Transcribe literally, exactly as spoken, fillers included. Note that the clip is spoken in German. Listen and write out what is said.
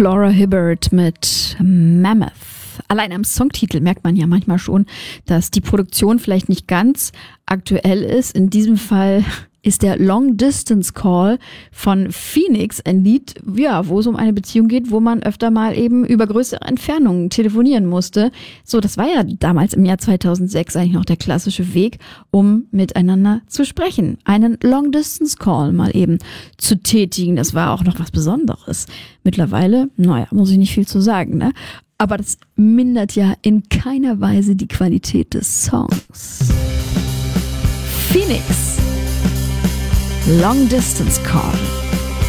Flora Hibbert mit Mammoth. Allein am Songtitel merkt man ja manchmal schon, dass die Produktion vielleicht nicht ganz aktuell ist. In diesem Fall ist der Long Distance Call von Phoenix ein Lied, ja, wo es um eine Beziehung geht, wo man öfter mal eben über größere Entfernungen telefonieren musste. So, das war ja damals im Jahr zweitausendsechs eigentlich noch der klassische Weg, um miteinander zu sprechen. Einen Long Distance Call mal eben zu tätigen, das war auch noch was Besonderes. Mittlerweile, naja, muss ich nicht viel zu sagen, ne? Aber das mindert ja in keiner Weise die Qualität des Songs. Phoenix, Long Distance Call.